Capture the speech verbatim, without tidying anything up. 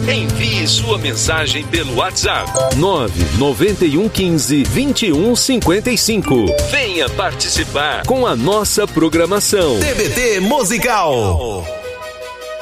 Envie sua mensagem pelo WhatsApp nove nove um um cinco, vinte e um cinquenta e cinco. Venha participar com a nossa programação. T B T Musical.